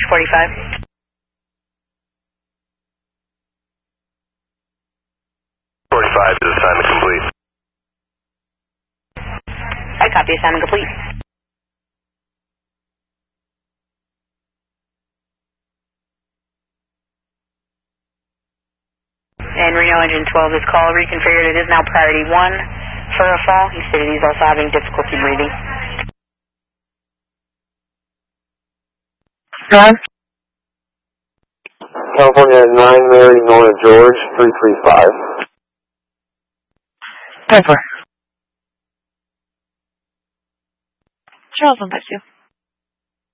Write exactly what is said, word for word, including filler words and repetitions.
forty-five. forty-five is assignment complete. I copy, assignment complete. And Reno Engine twelve, this call reconfigured. It is now priority one for a fall. He stated he's also having difficulty breathing. Nine. California nine, Mary, Nora, George, three three five. ten four. Charles, one five two.